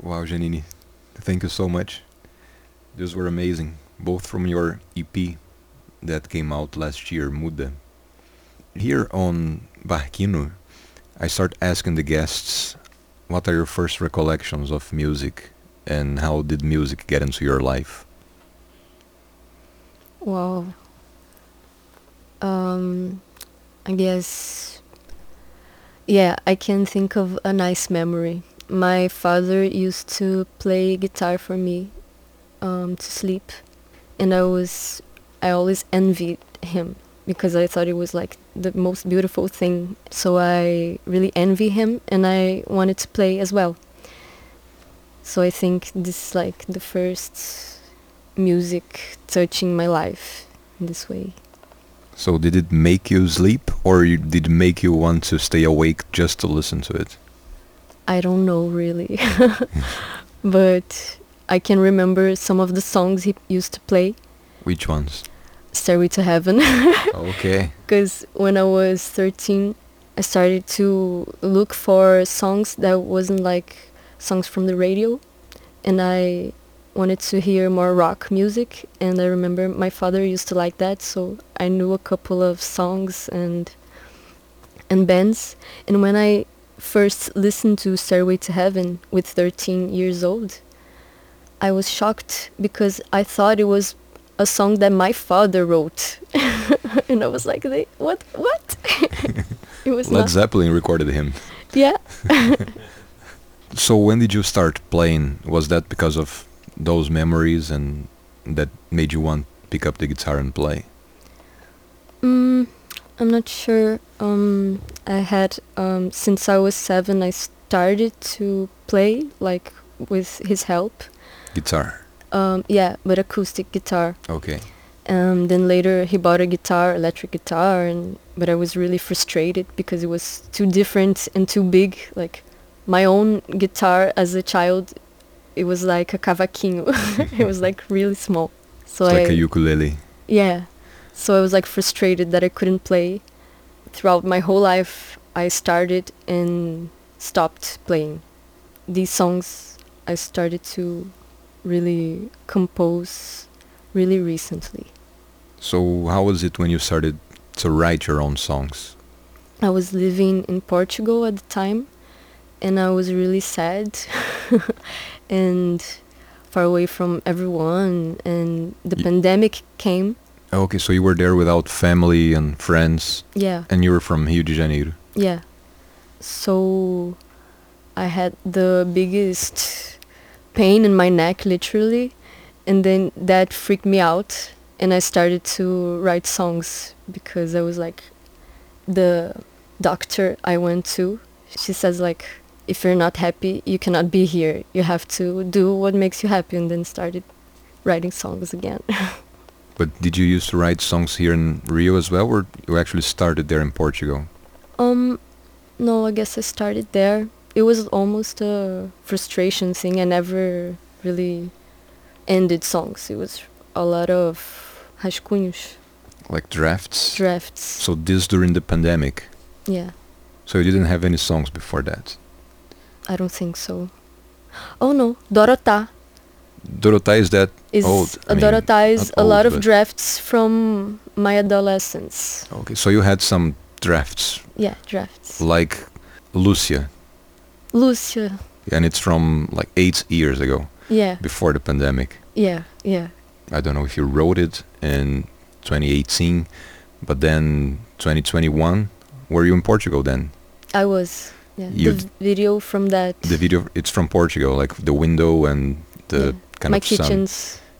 Wow, Janini, thank you so much. These were amazing, both from your EP that came out last year, Muda. Here on Barquino, I start asking the guests, what are your first recollections of music and how did music get into your life? Wow. Um, I guess, yeah, I can think of a nice memory. My father used to play guitar for me to sleep, and I always envied him because I thought it was like the most beautiful thing. So I really envy him, and I wanted to play as well. So I think this is like the first music touching my life in this way. So did it make you sleep or did it make you want to stay awake just to listen to it? I don't know really, but I can remember some of the songs he used to play. Which ones? Stairway to Heaven. Okay. Because when I was 13, I started to look for songs that wasn't like songs from the radio, and I wanted to hear more rock music, and I remember my father used to like that, so I knew a couple of songs and bands. And when I first listened to Stairway to Heaven with 13 years old, I was shocked because I thought it was a song that my father wrote. And I was like, what? It was Led not. Zeppelin recorded him. Yeah. So when did you start playing? Was that because of those memories and that made you want to pick up the guitar and play? I'm not sure. I had, since I was 7, I started to play, like, with his help. Guitar. Yeah, but acoustic guitar. Okay. Then later he bought a guitar, electric guitar, but I was really frustrated because it was too different and too big. Like, my own guitar as a child, it was like a cavaquinho. It was like really small. So It's like a ukulele. yeah. So I was like frustrated that I couldn't play. Throughout my whole life, I started and stopped playing. These songs I started to really compose really recently. So how was it when you started to write your own songs? I was living in Portugal at the time, and I was really sad and far away from everyone, and the pandemic came. Okay, so you were there without family and friends, Yeah, and you were from Rio de Janeiro. yeah. So I had the biggest pain in my neck, literally, and then that freaked me out, and I started to write songs because I was like, the doctor I went to, she says like, if you're not happy, you cannot be here. You have to do what makes you happy, and then started writing songs again. But did you used to write songs here in Rio as well, or you actually started there in Portugal? No, I guess I started there. It was almost a frustration thing. I never really ended songs. It was a lot of rascunhos, Like drafts? drafts. So this during the pandemic. Yeah, So you didn't have any songs before that? I don't think so. Oh no, Dorotá Dorotá is that is old? Dorotá is not a lot old, of but- drafts from my adolescence. Okay, so you had some drafts, Yeah, drafts. like Lucia, Lucia. and it's from like 8 years ago, Yeah, before the pandemic. yeah, yeah. I don't know if you wrote it in 2018, but then 2021, were you in Portugal then? I was. Yeah, You the video from that. The video, it's from Portugal, like the window and the Yeah. kind My of sun. kitchens.